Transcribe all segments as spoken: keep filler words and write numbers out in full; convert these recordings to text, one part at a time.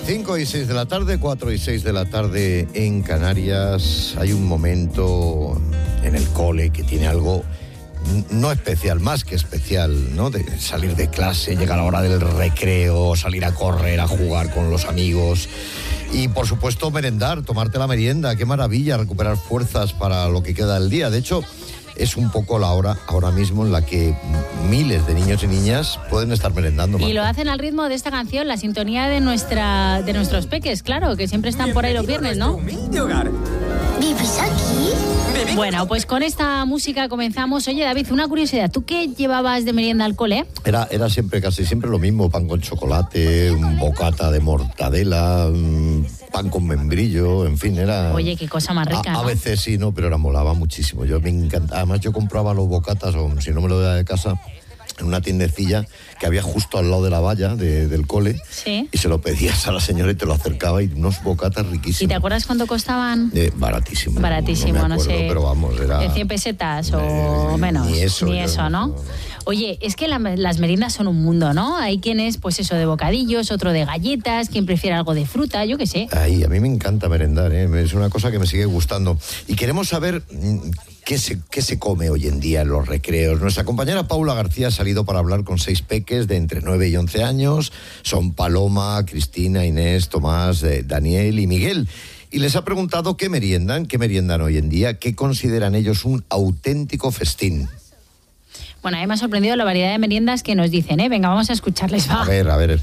cinco y seis de la tarde, cuatro y seis de la tarde en Canarias. Hay un momento en el cole que tiene algo no especial, más que especial, ¿no? De salir de clase, llegar a la hora del recreo, salir a correr, a jugar con los amigos y, por supuesto, merendar, tomarte la merienda. Qué maravilla recuperar fuerzas para lo que queda del día. De hecho, es un poco la hora ahora mismo en la que miles de niños y niñas pueden estar merendando. Y Marta. lo hacen al ritmo de esta canción, la sintonía de nuestra de nuestros peques, claro, que siempre están por ahí los viernes, ¿no? ¿Vives aquí? Bueno, pues con esta música comenzamos. Oye, David, una curiosidad, ¿tú qué llevabas de merienda al cole? Era, era siempre, casi siempre lo mismo, pan con chocolate, un bocata de mortadela, pan con membrillo, en fin, era... Oye, qué cosa más rica, A, ¿no? a veces sí, no, pero era molaba muchísimo. Yo me encanta, además yo compraba los bocatas, o si no me lo daba de casa, en una tiendecilla que había justo al lado de la valla de, del cole. Sí. Y se lo pedías a la señora y te lo acercaba, y unos bocatas riquísimos. ¿Y te acuerdas cuánto costaban? Eh, baratísimo. Baratísimo, no, me no acuerdo, sé. Pero vamos, era... ¿De cien pesetas o Eh, menos? ni eso, Ni yo eso, no- ¿no? no. Oye, es que la- las meriendas son un mundo, ¿no? Hay quienes, pues eso, de bocadillos, otro de galletas, quien prefiere algo de fruta, yo qué sé. Ay, a mí me encanta merendar, ¿eh? Es una cosa que me sigue gustando. Y queremos saber mm, qué se, qué se come hoy en día en los recreos. Nuestra compañera Paula García ha salido para hablar con seis peques de entre nueve y once años. Son Paloma, Cristina, Inés, Tomás, eh, Daniel y Miguel. Y les ha preguntado qué meriendan, qué meriendan hoy en día, qué consideran ellos un auténtico festín. Bueno, a mí me ha sorprendido la variedad de meriendas que nos dicen, ¿eh? Venga, vamos a escucharles, va. A ver, a ver.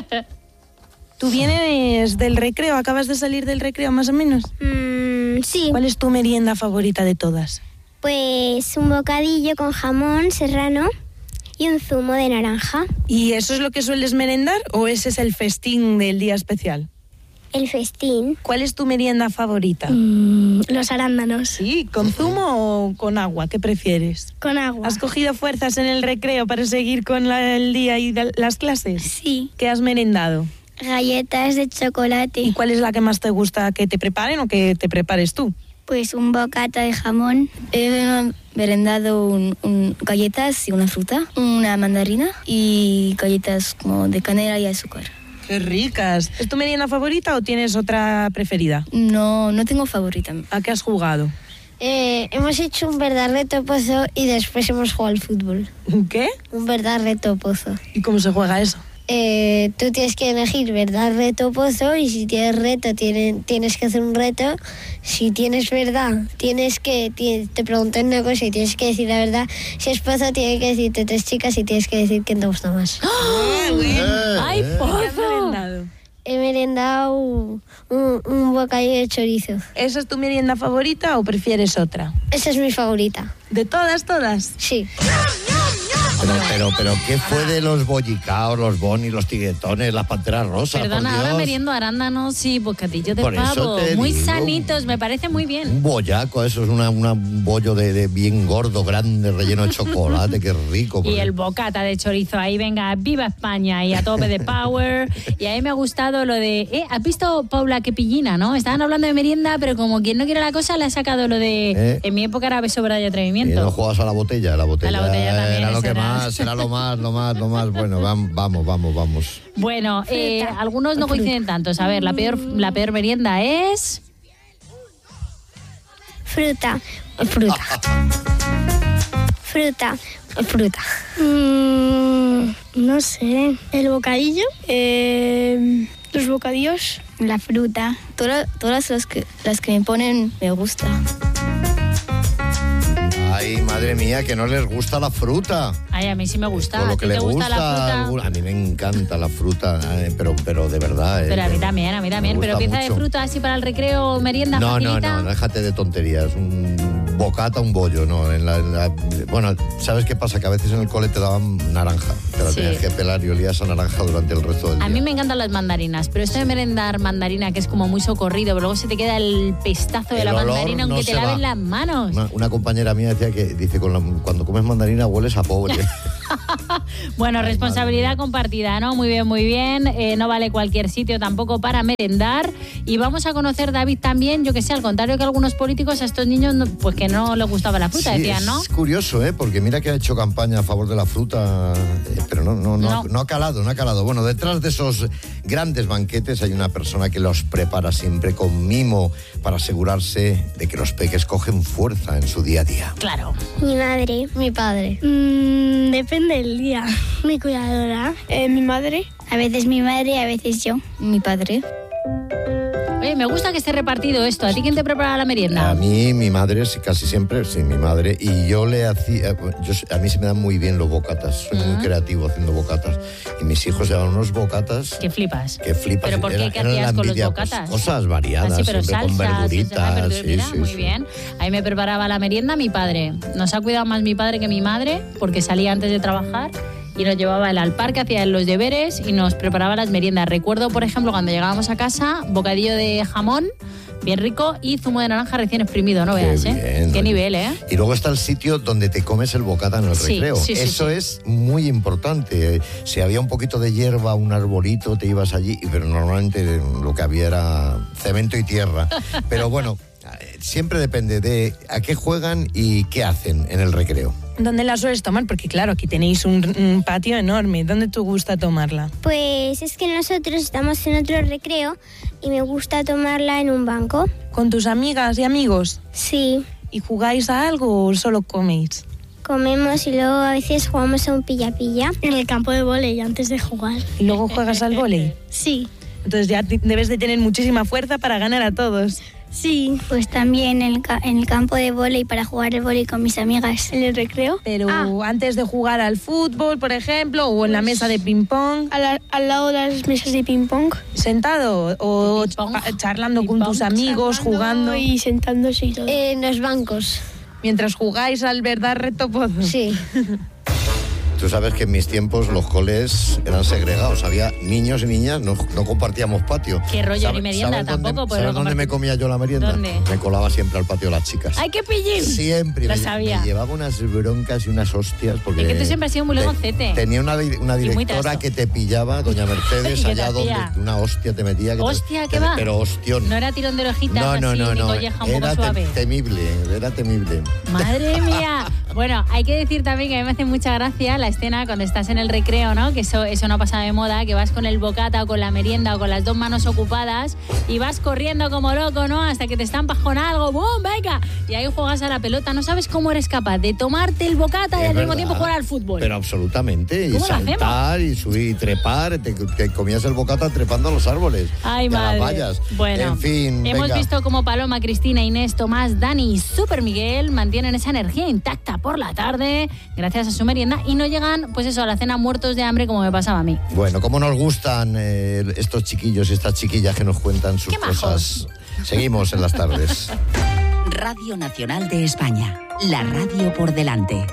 ¿Tú vienes del recreo? ¿Acabas de salir del recreo más o menos? Mm, sí, ¿Cuál es tu merienda favorita de todas? pues un bocadillo con jamón serrano y un zumo de naranja. ¿Y eso es lo que sueles merendar o ese es el festín del día especial? El festín. ¿Cuál es tu merienda favorita? Mm, los arándanos. Sí, ¿con zumo o con agua? ¿Qué prefieres? Con agua. ¿Has cogido fuerzas en el recreo para seguir con la- el día y da- las clases? Sí. ¿Qué has merendado? Galletas de chocolate. ¿Y cuál es la que más te gusta que te preparen o que te prepares tú? Pues un bocata de jamón. He merendado un, un- galletas y una fruta, una mandarina y galletas como de canela y azúcar. ¡Qué ricas! ¿Es tu merienda favorita o tienes otra preferida? No, no tengo favorita. ¿A qué has jugado? Eh, hemos hecho un verdad pozo y después hemos jugado al fútbol. ¿Qué? Un verdad pozo. ¿Y cómo se juega eso? Eh, tú tienes que elegir verdad, reto, pozo, y si tienes reto tiene- tienes que hacer un reto. Si tienes verdad, tienes que ti- te preguntan una cosa y tienes que decir la verdad. Si es pozo, tienes que decirte tres chicas y tienes que decir quién te gusta más. ¡Ay, ¿Qué has pozo! merendado? He merendado un, un bocadillo de chorizo. ¿Esa es tu merienda favorita o prefieres otra? Esa es mi favorita. ¿De todas, todas? Sí. Pero, pero, pero, ¿qué fue de los bollicaos, los bonis, los tiguetones, las panteras rosas? Perdona, por ahora Dios? meriendo arándanos y bocadillo de Por eso pavo. te Muy digo. sanitos, me parece muy bien. Un bollaco, eso es una, una- un bollo de, de bien gordo, grande, relleno de chocolate, qué rico. Y porque- el bocata de chorizo, ahí venga, viva España y a tope de power. Y a mí me ha gustado lo de, eh, ¿has visto Paula qué pillina, no? Estaban hablando de merienda, pero como quien no quiere la cosa, le ha sacado lo de, Eh. en mi época era beso, verdad y Y no atrevimiento. juegas a la botella, la botella, A la botella también, era lo eso que era. más, era lo más, lo más, lo más. Bueno, vam- vamos, vamos, vamos. Bueno, eh, algunos no coinciden tantos. A ver, la peor, la peor merienda es... Fruta. Fruta. Fruta. Fruta. Mm, no sé. ¿El bocadillo? Eh, ¿Los bocadillos? La fruta. Todas, todas las que, las que me ponen me gusta. Ay, madre mía, que no les gusta la fruta. Ay, a mí sí me gusta. Por ¿A lo ti que te le gusta, la fruta? algún- a mí me encanta la fruta, eh, pero, pero de verdad. eh, Pero a mí también, a mí también. me Pero gusta pieza de mucho. fruta así para el recreo, merienda No, no, facilita. no, déjate de tonterías. Un bocata, un bollo, no. En la, en la- bueno, ¿sabes qué pasa? Que a veces en el cole te daban naranja. Te la Sí. tenías que pelar y olías a naranja durante el resto del día. A mí me encantan las mandarinas, pero esto de merendar mandarina que es como muy socorrido, pero luego se te queda el pestazo de El la olor mandarina aunque no te se laven va. las manos. Una, una compañera mía decía que dice con la- cuando comes mandarina hueles a pobre. Bueno, Ay, responsabilidad compartida, ¿no? Muy bien, muy bien. Eh, no vale cualquier sitio tampoco para merendar. Y vamos a conocer, David, también, yo que sé, al contrario que algunos políticos, a estos niños, no, pues que no les gustaba la fruta, Sí, decían, ¿no? Es curioso, ¿eh? Porque mira que ha hecho campaña a favor de la fruta, eh, pero no, no, no, No. no ha calado, no ha calado. Bueno, detrás de esos grandes banquetes hay una persona que los prepara siempre con mimo para asegurarse de que los peques cogen fuerza en su día a día. Claro. Mi madre. Mi padre. Mm, depende del día. Mi cuidadora. Eh, mi madre. A veces mi madre, a veces yo. Mi padre. Oye, me gusta que esté repartido esto. ¿A ti quién te prepara la merienda? A mí, mi madre, sí, casi siempre, sí, mi madre. Y yo le hacía, yo, a mí se me dan muy bien los bocatas. Soy muy creativo haciendo bocatas. Y mis hijos llevan unos bocatas Que flipas. que flipas. ¿Pero por qué? Era- ¿Qué eran la hacías con los envidia, pues, bocatas? cosas variadas, Así, pero siempre con salsas, verduritas. ah, verdura, sí, sí, muy sí. bien. Ahí me preparaba la merienda mi padre. Nos ha cuidado más mi padre que mi madre, porque salía antes de trabajar y nos llevaba él al parque, hacía él los deberes y nos preparaba las meriendas. Recuerdo, por ejemplo, cuando llegábamos a casa, bocadillo de jamón, bien rico, y zumo de naranja recién exprimido, no Qué veas, ¿eh? bien, Qué oye. nivel, ¿eh? Y luego está el sitio donde te comes el bocata en el Sí, recreo. sí, sí, Eso sí. es muy importante. Si había un poquito de hierba, un arbolito, te ibas allí, pero normalmente lo que había era cemento y tierra. Pero bueno, siempre depende de a qué juegan y qué hacen en el recreo. ¿Dónde la sueles tomar? Porque claro, aquí tenéis un, un patio enorme. ¿Dónde te gusta tomarla? Pues es que nosotros estamos en otro recreo y me gusta tomarla en un banco. ¿Con tus amigas y amigos? Sí, ¿Y jugáis a algo o solo coméis? comemos y luego a veces jugamos a un pilla-pilla. En el campo de vóley antes de jugar. ¿Y luego juegas al vóley? Sí, Entonces ya te- debes de tener muchísima fuerza para ganar a todos. sí. Pues también en el, ca- en el campo de vóley para jugar el vóley con mis amigas. ¿En el recreo? Pero Ah. antes de jugar al fútbol, por ejemplo, o en la mesa de ping-pong, Al, al lado de las mesas de ping-pong. sentado o Ping-pong. pa- charlando con Ping-pong. tus amigos, jugando, Y sentándose y todo. En los bancos. mientras jugáis al verdad reto pozo. Sí. Tú sabes que en mis tiempos los coles eran segregados. Había niños y niñas, no, no compartíamos patio. Qué rollo, ¿Sabe- ni merienda ¿sabes dónde- tampoco, pues ¿Sabes lo dónde me compartí- comía yo la merienda? ¿Dónde? Me colaba siempre al patio de las chicas. ¡Ay, qué pillín! Siempre. Lo me, sabía. me llevaba unas broncas y unas hostias. Porque Es que tú siempre has sido muy te- legoncete. Tenía una, di- una Y muy directora trasto. que te pillaba, doña Mercedes, ¿Y qué te allá donde hacía? una hostia te metía. Que te- Hostia, ¿qué te- va? Pero hostión. No era tirón de orejitas no, no, así, no, ni no. colleja un poco Era te- suave. temible, era temible. Madre mía. Bueno, hay que decir también que a mí me hace mucha gracia la escena cuando estás en el recreo, ¿no? Que eso, eso no pasa de moda, que vas con el bocata o con la merienda o con las dos manos ocupadas y vas corriendo como loco, ¿no? Hasta que te estampas con algo, ¡bum! ¡Venga! Y ahí juegas a la pelota. No sabes cómo eres capaz de tomarte el bocata y Es al mismo verdad. tiempo jugar al fútbol. Pero absolutamente. Y ¿Cómo lo hacemos? saltar y subir y trepar. Te, te comías el bocata trepando a los árboles. Ay, y a madre. las vallas. Bueno, En fin, hemos venga. visto cómo Paloma, Cristina, Inés, Tomás, Dani y Super Miguel mantienen esa energía intacta por la tarde gracias a su merienda y no llegan, pues eso, a la cena muertos de hambre como me pasaba a mí. Bueno, cómo nos gustan eh, estos chiquillos y estas chiquillas que nos cuentan sus Qué majos. cosas. Seguimos en las tardes. Radio Nacional de España, la radio por delante.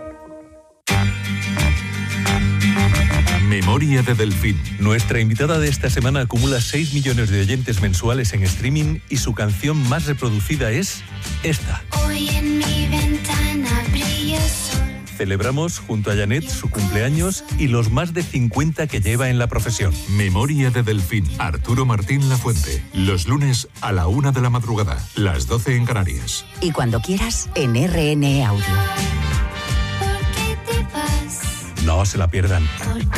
Memoria de Delfín. Nuestra invitada de esta semana acumula seis millones de oyentes mensuales en streaming y su canción más reproducida es esta. Hoy en mi ventana brilla el sol. Celebramos junto a Janet su cumpleaños y los más de cincuenta que lleva en la profesión. Memoria de Delfín. Arturo Martín Lafuente. Los lunes a la una de la madrugada. Las doce en Canarias. Y cuando quieras, en R N E Audio. ¿Por qué te vas? No se la pierdan. ¿Por